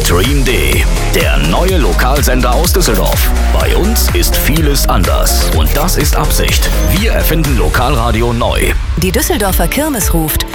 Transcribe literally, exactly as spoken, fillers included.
Stream D, der neue Lokalsender aus Düsseldorf. Bei uns ist vieles anders und das ist Absicht. Wir erfinden Lokalradio neu. Die Düsseldorfer Kirmes ruft